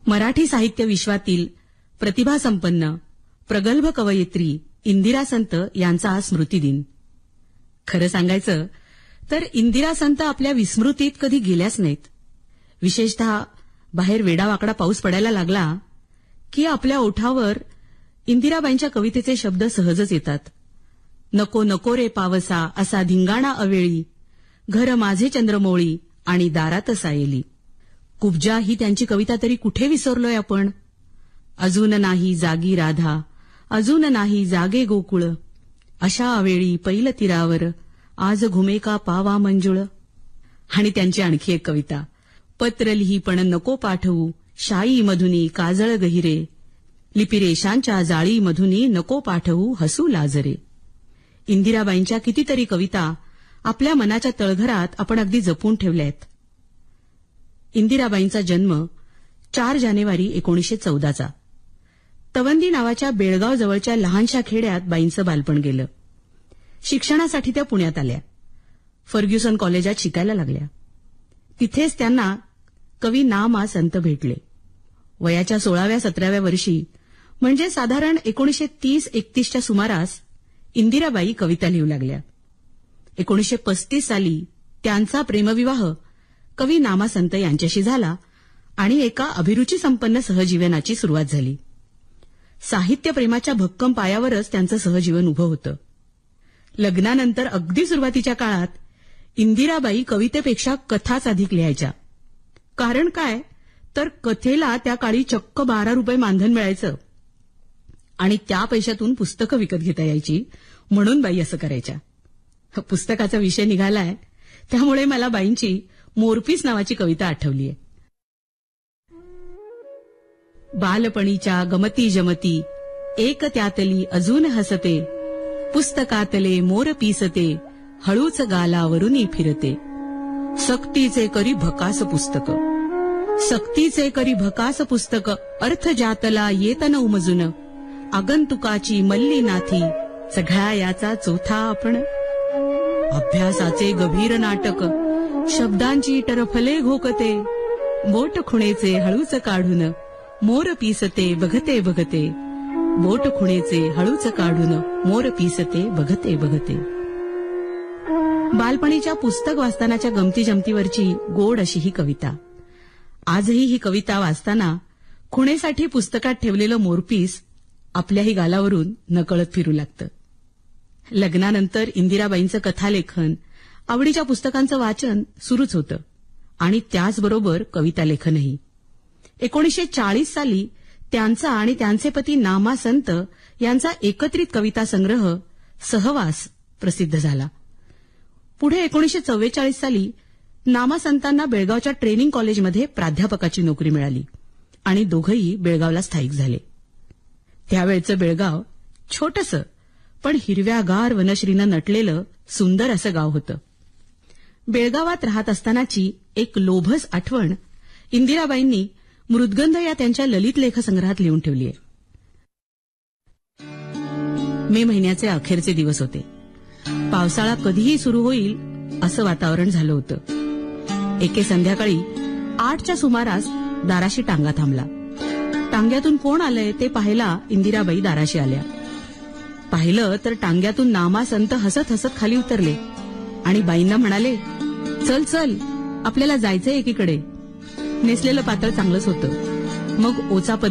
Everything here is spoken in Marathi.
मराठी साहित्य विश्वातील प्रतिभासंपन्न प्रगल्भ कवयित्री इंदिरा संत यांचा आज स्मृतिदिन. खरं सांगायचं तर इंदिरा संत आपल्या विस्मृतीत कधी गेल्याच नाहीत. विशेषतः बाहेर वेडावाकडा पाऊस पडायला लागला की आपल्या ओठावर इंदिराबाईंच्या कवितेचे शब्द सहजच येतात. नको नको रे पावसा असा धिंगाणा अवेळी, घर माझे चंद्रमोळी आणि दारात सायली. कुब्जा ही त्यांची कविता तरी कुठे विसरलोय आपण. अजून नाही जागी राधा, अजून नाही जागे गोकुळ, अशा अवेळी पैल तीरावर आज घुमे का पावा मंजुळ. आणि त्यांची आणखी एक कविता, पत्र लिही पण नको पाठवू, शाई मधुनी काजळ गहिरे, लिपिरेषांच्या जाळी मधुनी नको पाठवू हसू लाजरे. इंदिराबाईंच्या कितीतरी कविता आपल्या मनाच्या तळघरात आपण अगदी जपून ठेवल्यात. इंदिराबाईंचा जन्म 4 जानेवारी 1914चा. तवंदी नावाच्या बेळगाव जवळच्या लहानशा खेड्यात बाईंचं बालपण गेलं. शिक्षणासाठी त्या पुण्यात आल्या. फर्ग्युसन कॉलेजात शिकायला लागल्या. तिथेच त्यांना कवी ना. मा. संत भेटले. वयाच्या 16व्या-17व्या वर्षी म्हणजे साधारण 1930-31च्या सुमारास इंदिराबाई कविता लिहू लागल्या. 1935 साली त्यांचा प्रेमविवाह कवी नामा संत यांच्याशी झाला आणि एका अभिरुची संपन्न सहजीवनाची सुरुवात झाली. साहित्य प्रेमाच्या भक्कम पायावरच त्यांचं सहजीवन उभं होतं. लग्नानंतर अगदी सुरुवातीच्या काळात इंदिराबाई कवितेपेक्षा कथाच अधिक लिहायच्या. कारण काय तर कथेला त्या काळी चक्क 12 रुपये मानधन मिळायचं आणि त्या पैशातून पुस्तकं विकत घेता यायची, म्हणून बाई असं करायच्या. पुस्तकाचा विषय निघालाय त्यामुळे मला बाईंची मोरपीस नावाची कविता आठवलीय. बालपणीच्या गमती जमती एक त्यातली अजून हसते, पुस्तकातले मोर पिसते हळूच गालावरून फिरते. सक्तीचे करी भकास पुस्तक, सक्तीचे करी भकास पुस्तक, अर्थ जातला येत न उमजून, आगंतुकाची मल्ली नाथी चढळा याचा चौथा आपण. अभ्यासाचे गभीर नाटक, शब्दांची टरफले घोकते, बोट खुणेचे हळूच काढून मोर पिसते बघते बघते, बोट खुणेचे हळूच काढून मोर पिसते बघते बघते. बालपणीच्या पुस्तक वाचतानाच्या गमती जमतीवरची गोड अशी ही कविता. आजही ही कविता वाचताना खुणेसाठी पुस्तकात ठेवलेलं मोरपीस आपल्याही गालावरून नकळत फिरू लागतं. लग्नानंतर इंदिराबाईंचं कथालेखन, आवडीच्या पुस्तकांचं वाचन सुरूच होतं आणि त्याचबरोबर कविता लेखनही. 1940 साली त्यांचा आणि त्यांचे पती नामा संत यांचा एकत्रित कविता संग्रह सहवास प्रसिद्ध झाला. पुढे 1944 साली नामा संतांना बेळगावच्या ट्रेनिंग कॉलेजमध्ये प्राध्यापकाची नोकरी मिळाली आणि दोघंही बेळगावला स्थायिक झाले. त्यावेळचं बेळगाव छोटंसं पण हिरव्यागार वनश्रीनं नटलेलं सुंदर असं गाव होतं. बेळगावात राहत असतानाची एक लोभस आठवण इंदिराबाईंनी मृद्गंध या त्यांच्या ललित लेखसंग्रहात लिहून ठेवली आहे. मे महिन्याचे अखेरचे दिवस होते. पावसाळा कधीही सुरू होईल असं वातावरण झालं होतं. एके संध्याकाळी 8च्या सुमारास दाराशी टांगा थांबला. टांग्यातून कोण आलंय ते पाहायला इंदिराबाई दाराशी आल्या. पाहिलं तर टांग्यातून नामा संत हसत हसत खाली उतरले आणि बाईंना म्हणाले, चल चल आपल्याला जायचंय एकीकडे. नेसलेलं पातळ चांगलंच होतं. मग ओचा